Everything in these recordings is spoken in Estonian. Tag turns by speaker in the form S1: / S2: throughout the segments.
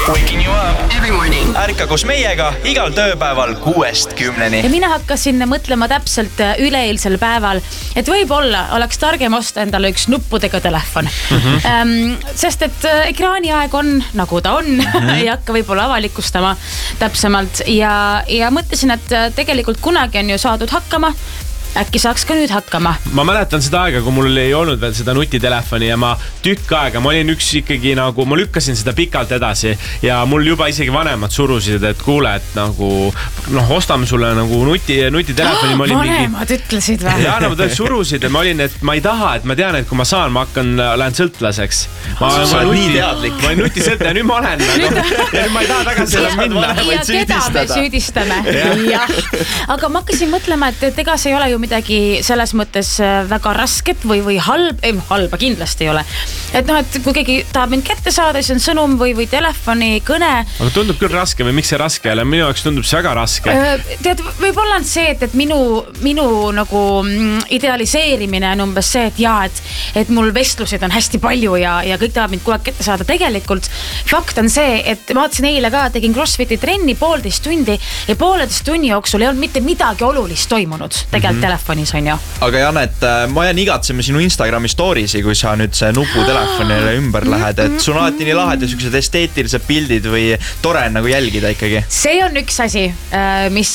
S1: Waking you up
S2: every morning.
S1: Ärka koos meiega igal tööpäeval 6-10.
S3: Ja mina hakkasin mõtlema täpselt üleeilsel päeval, et võib-olla oleks targem osta endale üks nuppudega telefon. Sest et ekraaniaeg on nagu ta on, ei hakka võib-olla avalikustama täpsemalt ja mõtlesin, et tegelikult kunagi on ju saadud hakkama. Äkki saaks ka nüüd hakkama.
S4: Ma mäletan seda aega, kui mul ei olnud veel seda nutitelefoni ja ma tükk aega, ma olin üks ikkagi nagu, ma lükkasin seda pikalt edasi ja mul juba isegi vanemad surusid, et kuule, et nagu, ostame sulle nagu nutitelefoni.
S3: Vanemad ütlesid või?
S4: Ja nad surusid, et ma olin, et ma ei taha, et ma tean, et kui ma saan, ma lähen sõltlaseks.
S1: Ma olen nii teadlik.
S4: Ma olen nutisõltla ja nüüd ma olen ja nüüd ma ei taha tagasi enam minna.
S3: Ja keda me süüdistame. Aga ma hakkasin mõtlema, et ega see ei ole ju midagi selles mõttes väga rasket või halba kindlasti ei ole. Et kui keegi tahab mind kätte saada, siis on sõnum või telefoni kõne.
S4: Aga tundub küll raske või miks see raske ei ole? Minu jaoks tundub see väga raske.
S3: Tead, võib-olla on see, et minu nagu idealiseerimine on umbes see, et mul vestlusid on hästi palju ja kõik tahab mind kogu aeg kätte saada. Tegelikult fakt on see, et ma vaatasin eile ka, tegin CrossFiti trenni 1,5 tundi ja 1,5 tunni jooksul ei olnud mitte midagi olulist toimunud tegelikult telefonis on ju.
S1: Aga Janet, ma jään igatsema sinu Instagrami storiesi, kui sa nüüd see nuputelefonile ümber lähed, et sul on alati nii lahedad sellised esteetilised pildid või tore nagu jälgida ikkagi.
S3: See on üks asi, mis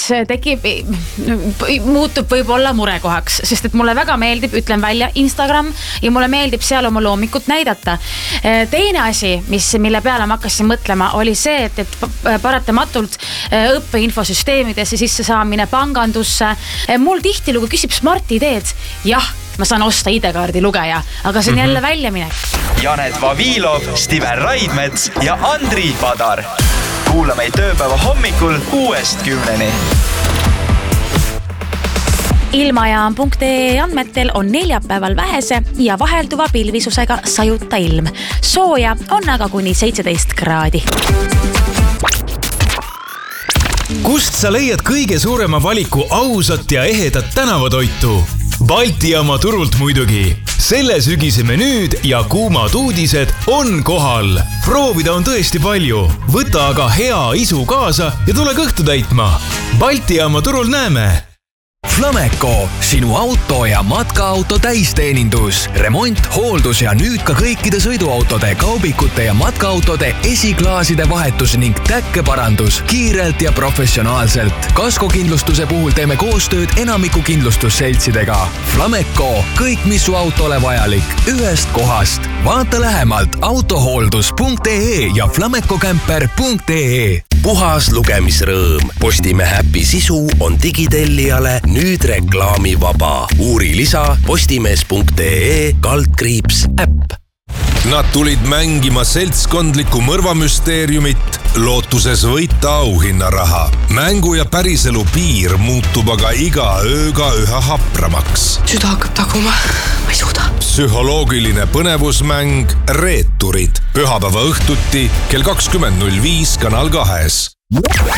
S3: muutub võib-olla murekohaks, sest et mulle väga meeldib, ütlen välja Instagram ja mulle meeldib seal oma loomikut näidata. Teine asi, mille peale ma hakkasin mõtlema, oli see, et paratamatult õppeinfosüsteemidesse sisse saamine pangandusse. Mul tihtilugu küsib Smart ideed. Jah, ma saan osta ID-kaardi lugeja, aga see on jälle välja minek.
S1: Janet Vavilov, Steven Raidmets ja Andri Padar. Kuula meid tööpäeva hommikul 6-10.
S3: Ilmajaam.ee andmetel on neljapäeval vähese ja vahelduva pilvisusega sajuta ilm. Sooja on aga kuni 17 kraadi.
S5: Kust sa leiad kõige suurema valiku ausat ja ehedat tänavatoitu? Balti Jaama turult muidugi. Selle sügise menüüd ja kuumad uudised on kohal. Proovida on tõesti palju. Võta aga hea isu kaasa ja tule kõhtu täitma. Balti Jaama turul näeme.
S6: Flameco, sinu auto ja matkaauto täisteenindus, remont, hooldus ja nüüd ka kõikide sõiduautode, kaubikute ja matkaautode esiklaaside vahetus ning täkkeparandus kiirelt ja professionaalselt. Kaskokindlustuse puhul teeme koostööd enamiku kindlustusseltsidega. Flameco, kõik mis su autole vajalik, ühest kohast. Vaata lähemalt autohooldus.ee ja flamecocamper.ee.
S7: Puhas lugemisrõõm. Postimehe äpi sisu on digitellijale nüüd reklaamivaba. Uuri lisa postimees.ee/äpp.
S8: Nad tulid mängima seltskondlikku mõrvamüsteeriumit, lootuses võita auhinnaraha. Mängu ja päriselu piir muutub aga iga ööga üha hapramaks.
S2: Süda hakkab taguma, ma ei suuda.
S8: Psühholoogiline põnevusmäng Reeturid. Pühapäeva õhtuti kell 20.05 Kanal 2.